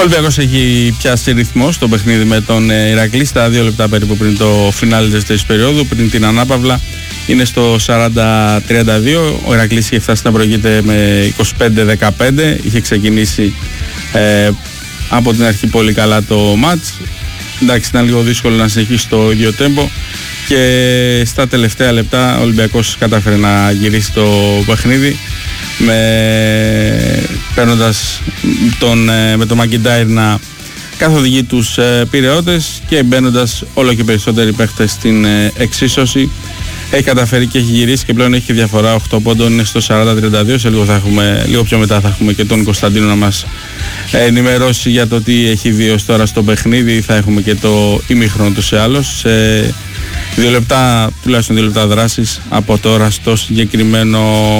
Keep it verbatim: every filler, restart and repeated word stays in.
Ολυμπιακός έχει πιάσει ρυθμό στο παιχνίδι με τον Ηρακλή στα δύο λεπτά περίπου πριν το φινάλι της δεύτερης περίοδου, πριν την ανάπαυλα. Είναι στο σαράντα τριάντα δύο. Ο Ηρακλής είχε φτάσει να προηγείται με είκοσι πέντε δεκαπέντε. Είχε ξεκινήσει ε, από την αρχή πολύ καλά το μάτς. Εντάξει, ήταν λίγο δύσκολο να συνεχίσει το ίδιο τέμπο και στα τελευταία λεπτά ο Ολυμπιακός κατάφερε να γυρίσει το παιχνίδι με, παίρνοντας τον, με τον Μακιντάιρ να καθοδηγεί τους ε, πειραιώτες και μπαίνοντας όλο και περισσότεροι παίχτες στην ε, εξίσωση. Έχει καταφέρει και έχει γυρίσει και πλέον έχει διαφορά οκτώ πόντων, είναι στο σαράντα τριάντα δύο. Σε λίγο, θα έχουμε, λίγο πιο μετά θα έχουμε και τον Κωνσταντίνο να μας ενημερώσει για το τι έχει δει ως τώρα στο παιχνίδι. Θα έχουμε και το ημίχρονο τους ή άλλως. Σε δύο λεπτά, τουλάχιστον δύο λεπτά δράσης από τώρα στο συγκεκριμένο